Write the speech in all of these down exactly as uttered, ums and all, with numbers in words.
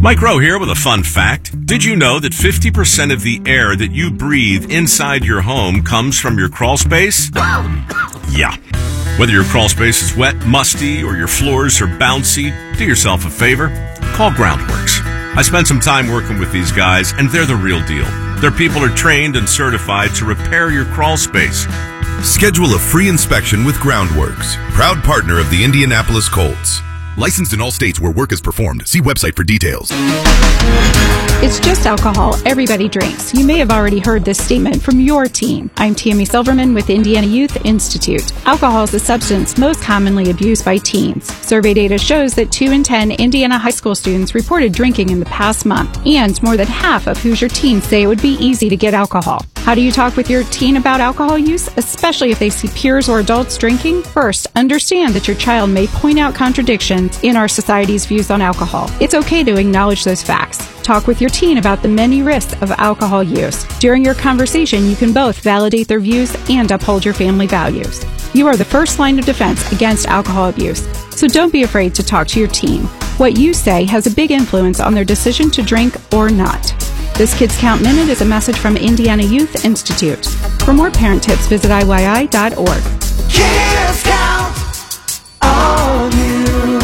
Mike Rowe here with a fun fact. Did you know that fifty percent of the air that you breathe inside your home comes from your crawl space? Yeah. Whether your crawl space is wet, musty, or your floors are bouncy, do yourself a favor. Call Groundworks. I spent some time working with these guys, and they're the real deal. Their people are trained and certified to repair your crawl space. Schedule a free inspection with Groundworks, proud partner of the Indianapolis Colts. Licensed in all states where work is performed. See website for details. It's just alcohol. Everybody drinks. You may have already heard this statement from your teen. I'm Tammy Silverman with Indiana Youth Institute. Alcohol is the substance most commonly abused by teens. Survey data shows that two in ten Indiana high school students reported drinking in the past month, and more than half of Hoosier teens say it would be easy to get alcohol. How do you talk with your teen about alcohol use, especially if they see peers or adults drinking? First, understand that your child may point out contradictions in our society's views on alcohol. It's okay to acknowledge those facts. Talk with your teen about the many risks of alcohol use. During your conversation, you can both validate their views and uphold your family values. You are the first line of defense against alcohol abuse, so don't be afraid to talk to your teen. What you say has a big influence on their decision to drink or not. This Kids Count Minute is a message from Indiana Youth Institute. For more parent tips, visit I Y I dot org. Kids Count on you.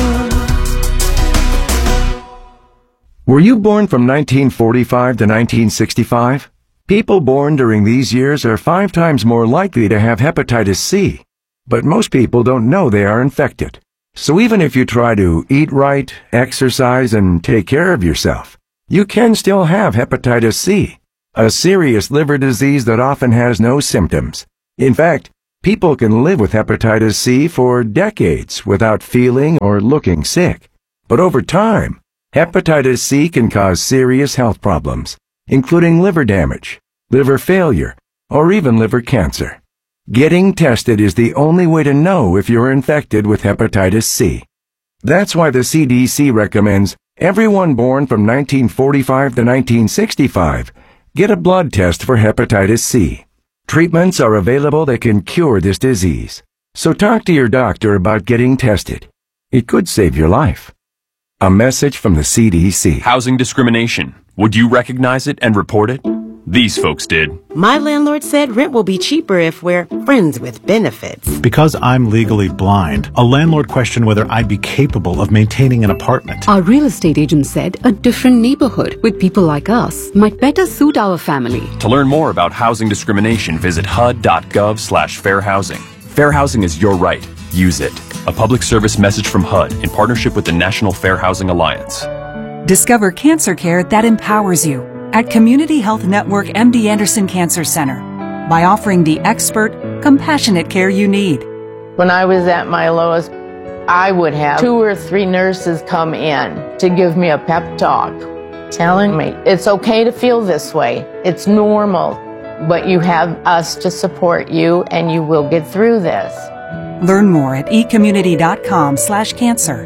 Were you born from nineteen forty-five to nineteen sixty-five? People born during these years are five times more likely to have hepatitis C, but most people don't know they are infected. So even if you try to eat right, exercise, and take care of yourself, you can still have hepatitis C, a serious liver disease that often has no symptoms. In fact, people can live with hepatitis C for decades without feeling or looking sick. But over time, hepatitis C can cause serious health problems, including liver damage, liver failure, or even liver cancer. Getting tested is the only way to know if you're infected with hepatitis C. That's why the C D C recommends everyone born from nineteen forty-five to nineteen sixty-five get a blood test for hepatitis C. Treatments are available that can cure this disease, so talk to your doctor about getting tested. It could save your life. A message from the C D C. Housing discrimination. Would you recognize it and report it? These folks did. My landlord said rent will be cheaper if we're friends with benefits. Because I'm legally blind, a landlord questioned whether I'd be capable of maintaining an apartment. Our real estate agent said a different neighborhood with people like us might better suit our family. To learn more about housing discrimination, visit H U D dot gov slash fair housing. Fair housing is your right. Use it. A public service message from H U D in partnership with the National Fair Housing Alliance. Discover cancer care that empowers you at Community Health Network M D Anderson Cancer Center by offering the expert, compassionate care you need. When I was at my lowest, I would have two or three nurses come in to give me a pep talk, telling me it's okay to feel this way. It's normal, but you have us to support you and you will get through this. Learn more at e community dot com slash cancer.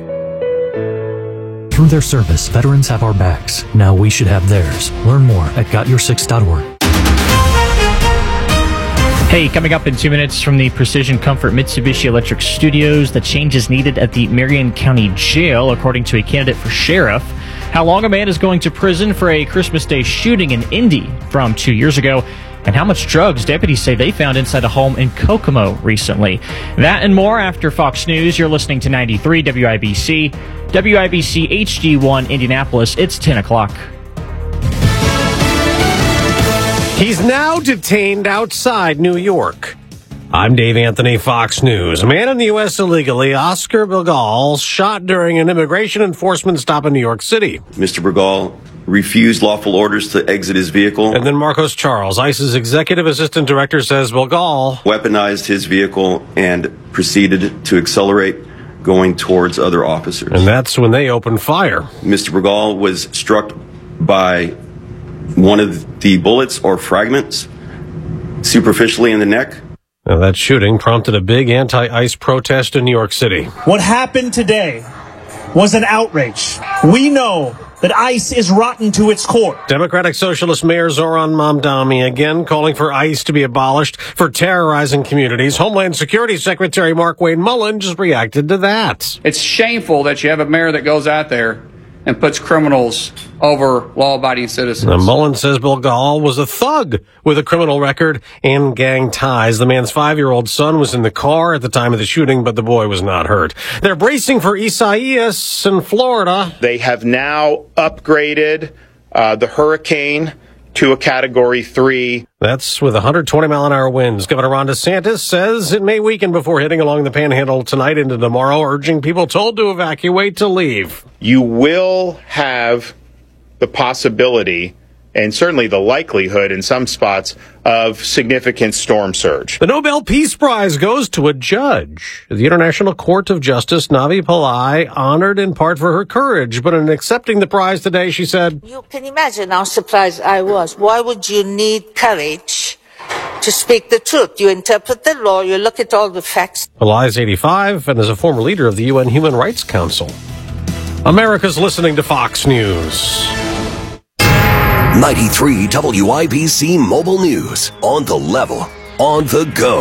Through their service, veterans have our backs. Now we should have theirs. Learn more at got your six dot org. Hey, coming up in two minutes from the Precision Comfort Mitsubishi Electric Studios, the changes needed at the Marion County Jail, according to a candidate for sheriff. How long a man is going to prison for a Christmas Day shooting in Indy from two years ago. And how much drugs deputies say they found inside a home in Kokomo recently. That and more after Fox News. You're listening to ninety-three W I B C. W I B C H D one Indianapolis. It's ten o'clock. He's now detained outside New York. I'm Dave Anthony, Fox News. A man in the U S illegally, Oscar Bergal, shot during an immigration enforcement stop in New York City. Mister Bergal refused lawful orders to exit his vehicle. And then Marcos Charles, ICE's executive assistant director, says Bergal weaponized his vehicle and proceeded to accelerate, going towards other officers. And that's when they opened fire. Mister Bergal was struck by one of the bullets or fragments superficially in the neck. Now, that shooting prompted a big anti-ICE protest in New York City. What happened today was an outrage. We know that ICE is rotten to its core. Democratic Socialist Mayor Zoran Mamdani again calling for ICE to be abolished for terrorizing communities. Homeland Security Secretary Mark Wayne Mullen just reacted to that. It's shameful that you have a mayor that goes out there and puts criminals over law-abiding citizens. Now, Mullen says Bill Gall was a thug with a criminal record and gang ties. The man's five-year-old son was in the car at the time of the shooting, but the boy was not hurt. They're bracing for Isaias in Florida. They have now upgraded uh, the hurricane to a Category three. That's with one hundred twenty mile an hour winds. Governor Ron DeSantis says it may weaken before hitting along the Panhandle tonight into tomorrow, urging people told to evacuate to leave. You will have the possibility, and certainly the likelihood in some spots, of significant storm surge. The Nobel Peace Prize goes to a judge. The International Court of Justice, Navi Pillai, honored in part for her courage, but in accepting the prize today, she said, "You can imagine how surprised I was. Why would you need courage to speak the truth? You interpret the law, you look at all the facts." Pillai is eighty-five and is a former leader of the U N Human Rights Council. America's listening to Fox News. ninety-three W I B C Mobile News. On the level, on the go.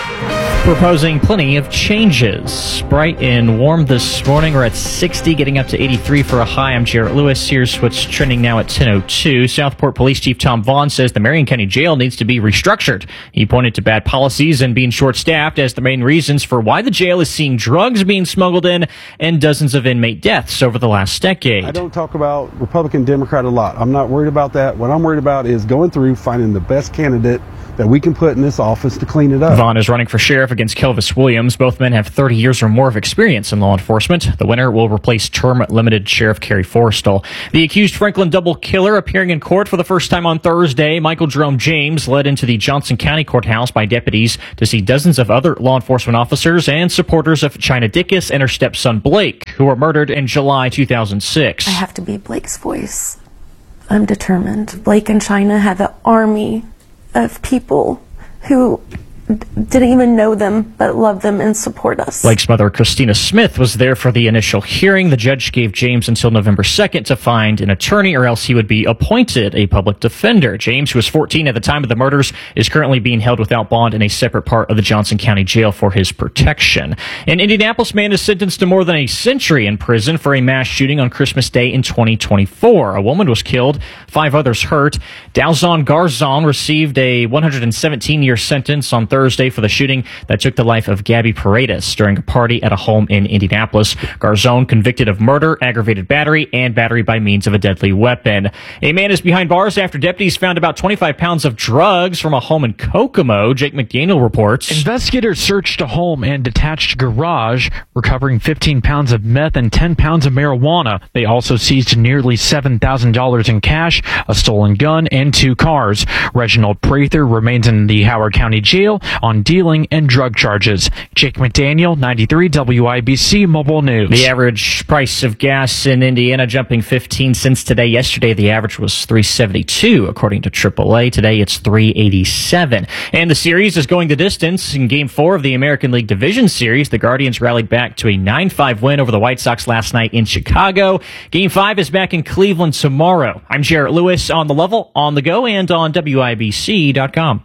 Proposing plenty of changes. Bright and warm this morning. We're at sixty, getting up to eighty-three for a high. I'm Jarrett Lewis. Here's what's trending now at ten oh two. Southport Police Chief Tom Vaughn says the Marion County Jail needs to be restructured. He pointed to bad policies and being short-staffed as the main reasons for why the jail is seeing drugs being smuggled in and dozens of inmate deaths over the last decade. I don't talk about Republican, Democrat a lot. I'm not worried about that. What I'm worried about is going through, finding the best candidate that we can put in this office to clean it up. Vaughn is running for sheriff against Kelvis Williams. Both men have thirty years or more of experience in law enforcement. The winner will replace term-limited Sheriff Kerry Forrestal. The accused Franklin double killer appearing in court for the first time on Thursday. Michael Jerome James led into the Johnson County Courthouse by deputies to see dozens of other law enforcement officers and supporters of China Dickus and her stepson Blake, who were murdered in July two thousand six. I have to be Blake's voice. I'm determined. Blake and China have an army of people who didn't even know them, but love them and support us. Blake's mother, Christina Smith, was there for the initial hearing. The judge gave James until November second to find an attorney, or else he would be appointed a public defender. James, who was fourteen at the time of the murders, is currently being held without bond in a separate part of the Johnson County Jail for his protection. An Indianapolis man is sentenced to more than a century in prison for a mass shooting on Christmas Day in twenty twenty-four. A woman was killed, five others hurt. Dalzon Garzon received a one hundred seventeen year sentence on Thursday Thursday for the shooting that took the life of Gabby Paredes during a party at a home in Indianapolis. Garzon convicted of murder, aggravated battery, and battery by means of a deadly weapon. A man is behind bars after deputies found about twenty-five pounds of drugs from a home in Kokomo. Jake McDaniel reports. Investigators searched a home and detached garage, recovering fifteen pounds of meth and ten pounds of marijuana. They also seized nearly seven thousand dollars in cash, a stolen gun, and two cars. Reginald Prather remains in the Howard County Jail on dealing and drug charges. Jake McDaniel, ninety-three W I B C Mobile News. The average price of gas in Indiana jumping fifteen cents today. Yesterday, the average was three seventy-two, according to triple A. Today, it's three eighty-seven. And the series is going the distance. In Game four of the American League Division Series, the Guardians rallied back to a nine five win over the White Sox last night in Chicago. Game five is back in Cleveland tomorrow. I'm Jarrett Lewis, on the level, on the go, and on W I B C dot com.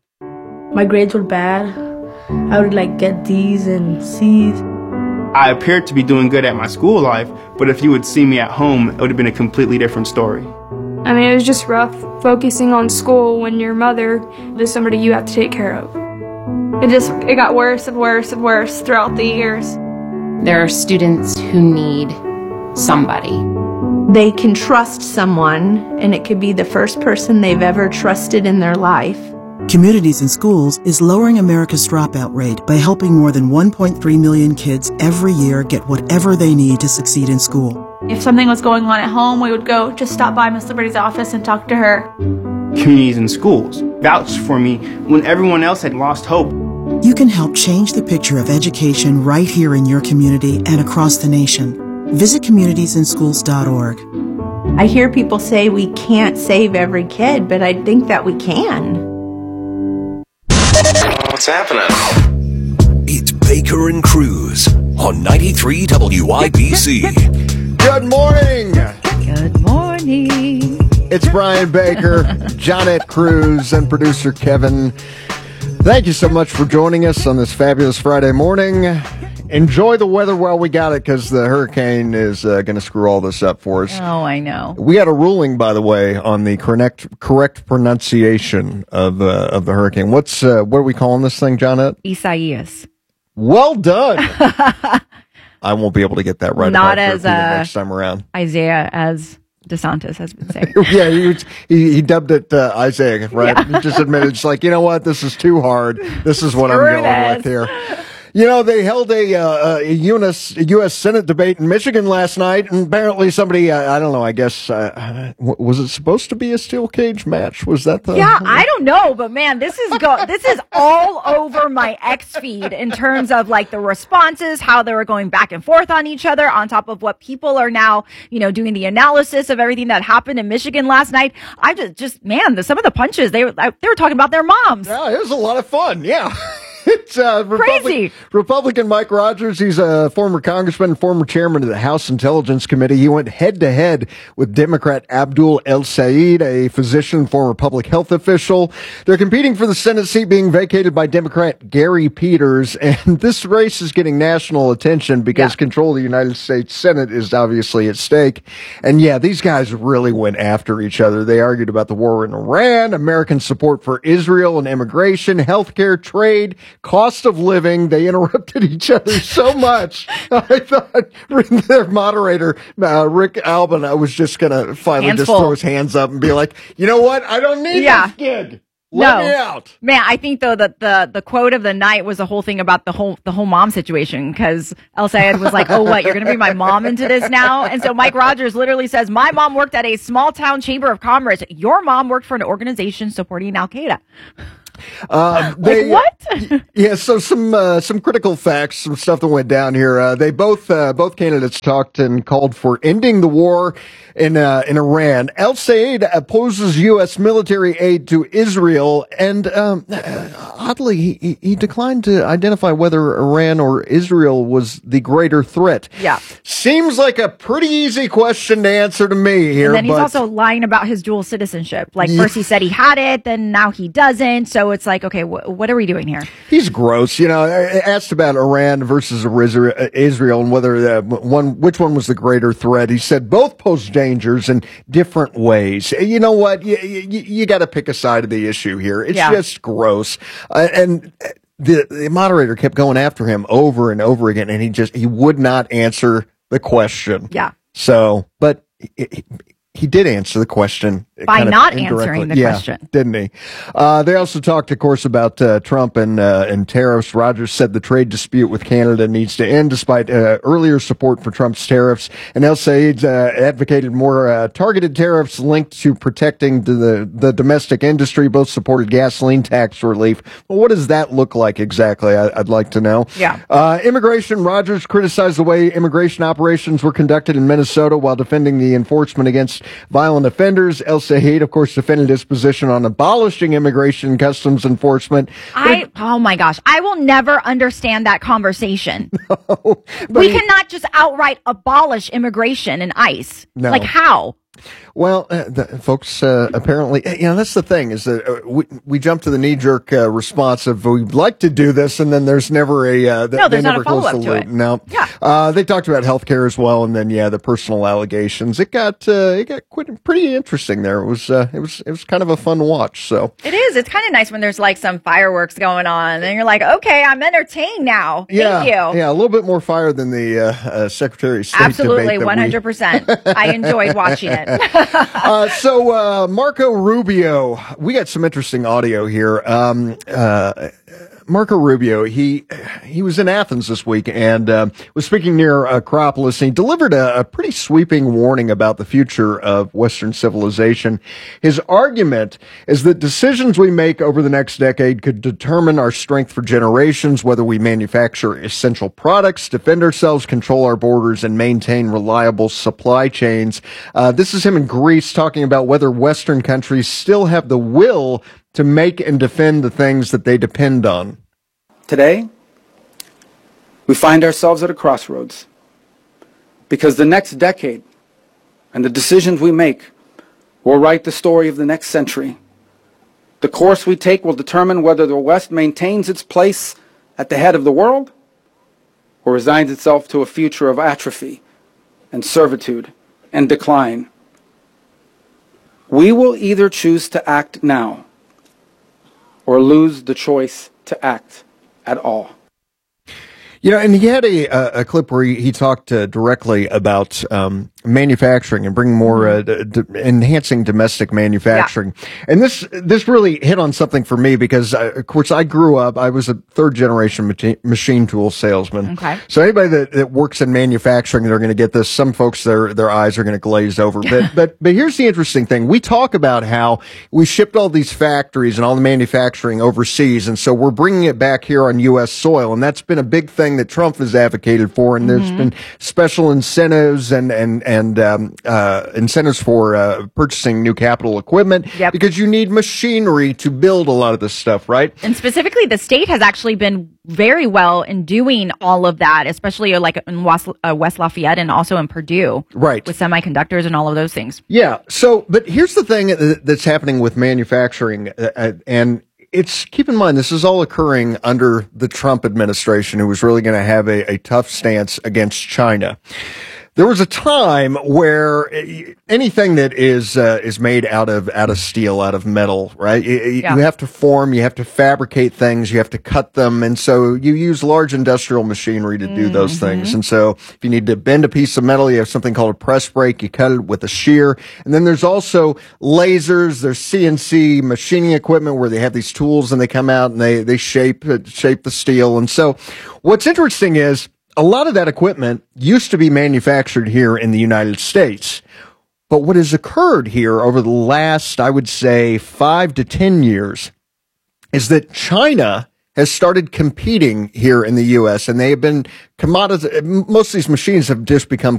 My grades were bad. I would like get D's and C's. I appeared to be doing good at my school life, but if you would see me at home, it would have been a completely different story. I mean, it was just rough focusing on school when your mother is somebody you have to take care of. It just, it got worse and worse and worse throughout the years. There are students who need somebody. They can trust someone, and it could be the first person they've ever trusted in their life. Communities in Schools is lowering America's dropout rate by helping more than one point three million kids every year get whatever they need to succeed in school. If something was going on at home, we would go just stop by Miss Liberty's office and talk to her. Communities in Schools vouched for me when everyone else had lost hope. You can help change the picture of education right here in your community and across the nation. Visit communities in schools dot org. I hear people say we can't save every kid, but I think that we can. What's happening? It's Baker and Cruz on ninety-three W I B C. Good morning. Good morning. It's Brian Baker, Johnette Cruz, and producer Kevin. Thank you so much for joining us on this fabulous Friday morning. enjoy the weather while we got it, because the hurricane is uh, going to screw all this up for us. Oh, I know. We had a ruling, by the way, on the correct correct pronunciation of uh, of the hurricane. What's uh, what are we calling this thing, Johnette? Isaias. Well done. I won't be able to get that right. Not as uh, next time around. Isaiah as DeSantis has been saying. yeah, he, he he dubbed it uh, Isaiah, right? Yeah. He just admitted, it's like, you know what, this is too hard. This is what Screw I'm going this. with here. You know, they held a, uh, a U S, U S Senate debate in Michigan last night, and apparently somebody, uh, I don't know, I guess, uh, was it supposed to be a steel cage match? Was that the... Yeah, I don't know, but man, this is go this is all over my X feed in terms of like the responses, how they were going back and forth on each other, on top of what people are now, you know, doing the analysis of everything that happened in Michigan last night. I just, just man, the, some of the punches, they were, they were talking about their moms. Yeah, it was a lot of fun, yeah. It's uh, Republic, crazy. Republican Mike Rogers. He's a former congressman and former chairman of the House Intelligence Committee. He went head to head with Democrat Abdul El-Sayed, a physician, former public health official. They're competing for the Senate seat being vacated by Democrat Gary Peters. And this race is getting national attention because yeah. control of the United States Senate is obviously at stake. And yeah, these guys really went after each other. They argued about the war in Iran, American support for Israel and immigration, healthcare, trade, cost of living. They interrupted each other so much. I thought their moderator, uh, Rick Albin, I was just going to finally hands just full. throw his hands up and be like, you know what? I don't need yeah. this gig. Let no. me out. Man, I think though that the, the quote of the night was the whole thing about the whole the whole mom situation, because El-Sayed was like, oh, what, you're going to bring my mom into this now? And so Mike Rogers literally says, my mom worked at a small town chamber of commerce. Your mom worked for an organization supporting Al-Qaeda. Uh, they, like what? yeah, so some uh, some critical facts, some stuff that went down here. Uh, they both uh, both candidates talked and called for ending the war in uh, in Iran. El-Sayed opposes U S military aid to Israel, and um, oddly, he, he declined to identify whether Iran or Israel was the greater threat. Yeah, seems like a pretty easy question to answer to me here. And then he's but... also lying about his dual citizenship. Like first he said he had it, then now he doesn't. So it's like, okay, wh- what are we doing here? He's gross. You know, asked about Iran versus Israel and whether uh, one, which one was the greater threat. He said both pose dangers in different ways. You know what? You, you, you got to pick a side of the issue here. It's yeah. just gross. Uh, and the, the moderator kept going after him over and over again, and he just, he would not answer the question. Yeah. So, but he, he did answer the question. By not answering the yeah, question. Didn't he? Uh, they also talked, of course, about uh, Trump and uh, and tariffs. Rogers said the trade dispute with Canada needs to end despite uh, earlier support for Trump's tariffs. And El-Sayed uh, advocated more uh, targeted tariffs linked to protecting the, the domestic industry. Both supported gasoline tax relief. Well, what does that look like exactly? I, I'd like to know. Yeah. Uh, immigration. Rogers criticized the way immigration operations were conducted in Minnesota while defending the enforcement against violent offenders. El-Sayed, of course, defended his position on abolishing immigration and customs enforcement. I, oh my gosh, I will never understand that conversation. No, we he, cannot just outright abolish immigration and ICE. No. Like how? Well, uh, the, folks, uh, apparently, you know, that's the thing is that uh, we, we jump to the knee-jerk uh, response of we'd like to do this, and then there's never a, uh, no, they there's never not a follow-up close the to loop. it. No. Yeah. Uh, they talked about healthcare as well, and then, yeah, the personal allegations. It got, uh, it got quite, pretty interesting there. It was, uh, it was, it was kind of a fun watch, so. It is. It's kind of nice when there's like some fireworks going on, and you're like, okay, I'm entertained now. Yeah, Thank you. Yeah, a little bit more fire than the, uh, uh Secretary of State Absolutely, debate one hundred percent. We... I enjoyed watching it. uh, So, uh, Marco Rubio, we got some interesting audio here. Um, uh, Marco Rubio, he he was in Athens this week and uh, was speaking near Acropolis, and he delivered a, a pretty sweeping warning about the future of Western civilization. His argument is that decisions we make over the next decade could determine our strength for generations, whether we manufacture essential products, defend ourselves, control our borders, and maintain reliable supply chains. Uh, this is him in Greece talking about whether Western countries still have the will to make and defend the things that they depend on. Today, we find ourselves at a crossroads because the next decade and the decisions we make will write the story of the next century. The course we take will determine whether the West maintains its place at the head of the world or resigns itself to a future of atrophy and servitude and decline. We will either choose to act now or lose the choice to act at all. You know, and he had a, a clip where he, he talked uh, directly about um, manufacturing and bringing more, uh, d- d- enhancing domestic manufacturing. Yeah. And this this really hit on something for me because, uh, of course, I grew up, I was a third generation mach- machine tool salesman. Okay. So anybody that, that works in manufacturing, they're going to get this. Some folks, their their eyes are going to glaze over. But, but, but here's the interesting thing. We talk about how we shipped all these factories and all the manufacturing overseas. And so we're bringing it back here on U S soil. And that's been a big thing that Trump has advocated for, and mm-hmm. there's been special incentives and and and um, uh, incentives for uh, purchasing new capital equipment yep. because you need machinery to build a lot of this stuff, right? And specifically, the state has actually been very well in doing all of that, especially like in West, uh, West Lafayette and also in Purdue, right, with semiconductors and all of those things. Yeah. So, but here's the thing that's happening with manufacturing, uh, and. It's, keep in mind, this is all occurring under the Trump administration, who was really going to have a, a tough stance against China. There was a time where anything that is uh, is made out of out of steel, out of metal, right? You, yeah. you have to form, you have to fabricate things, you have to cut them, and so you use large industrial machinery to do mm-hmm. those things. And so, if you need to bend a piece of metal, you have something called a press brake. You cut it with a shear, and then there's also lasers. There's C N C machining equipment where they have these tools and they come out and they they shape shape the steel. And so, what's interesting is, a lot of that equipment used to be manufactured here in the United States. But what has occurred here over the last, I would say, five to ten years is that China has started competing here in the U S, and they have been commodity. Most of these machines have just become